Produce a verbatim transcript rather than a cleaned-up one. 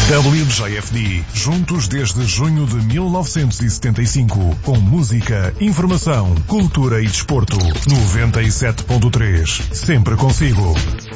W J F D, juntos desde junho de mil novecentos e setenta e cinco, com música, informação, cultura e desporto. noventa e sete ponto três, sempre consigo.